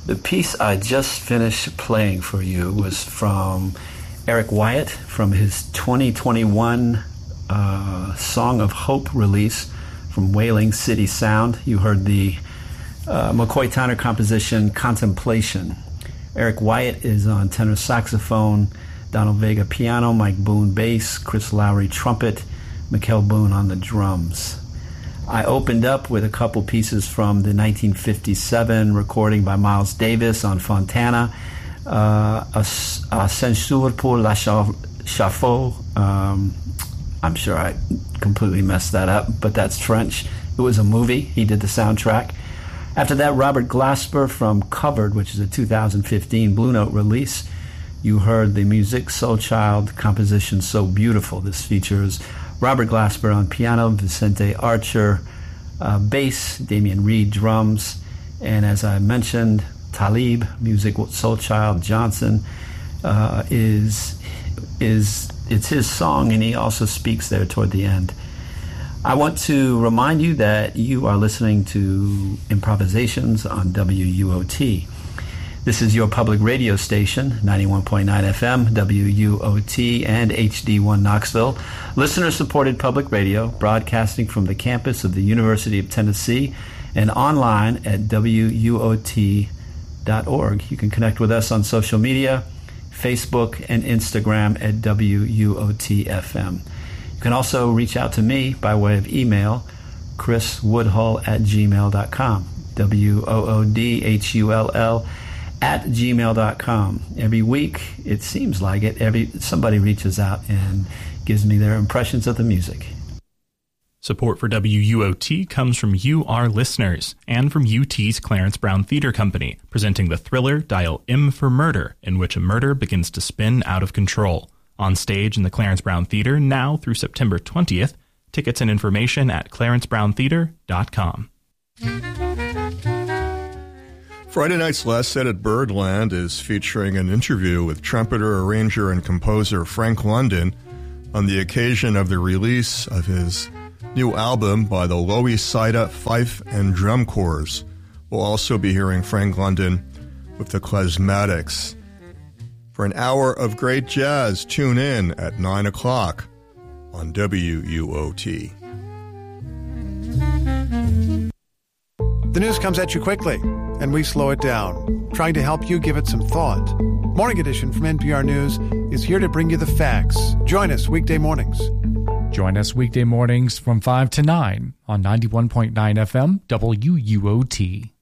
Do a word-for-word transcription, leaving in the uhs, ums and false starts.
The piece I just finished playing for you was from Eric Wyatt from his twenty twenty-one uh, Song of Hope release from Wailing City Sound. You heard the uh, McCoy Tyner composition Contemplation. Eric Wyatt is on tenor saxophone, Donald Vega piano, Mike Boone bass, Chris Lowry trumpet, Mikkel Boone on the drums. I opened up with a couple pieces from the nineteen fifty-seven recording by Miles Davis on Fontana, uh, a, a Censure pour la Chaffaut. Um, I'm sure I completely messed that up, but that's French. It was a movie. He did the soundtrack. After that, Robert Glasper from Covered, which is a two thousand fifteen Blue Note release. You heard the Music Soul Child composition So Beautiful. This features Robert Glasper on piano, Vicente Archer uh, bass, Damian Reed drums, and as I mentioned, Talib, Music Soul Child Johnson, uh, is is it's his song, and he also speaks there toward the end. I want to remind you that you are listening to Improvisations on W U O T. This is your public radio station, ninety-one point nine F M, W U O T, and H D one Knoxville. Listener-supported public radio, broadcasting from the campus of the University of Tennessee and online at W U O T dot org. You can connect with us on social media, Facebook and Instagram at W U O T F M. You can also reach out to me by way of email, chris woodhull at gmail dot com, W O O D H U L L at gmail dot com. Every week, it seems like it, every somebody reaches out and gives me their impressions of the music. Support for W U O T comes from you, our listeners, and from U T's Clarence Brown Theater Company, presenting the thriller Dial M for Murder, in which a murder begins to spin out of control. On stage in the Clarence Brown Theater now through September twentieth. Tickets and information at clarence brown theater dot com. Friday night's Last Set at Birdland is featuring an interview with trumpeter, arranger, and composer Frank London on the occasion of the release of his new album by the Lowy Sida Fife and Drum Corps. We'll also be hearing Frank London with the Klezmatics. For an hour of great jazz, tune in at nine o'clock on W U O T. The news comes at you quickly, and we slow it down, trying to help you give it some thought. Morning Edition from N P R News is here to bring you the facts. Join us weekday mornings. Join us weekday mornings from five to nine on ninety-one point nine F M W U O T.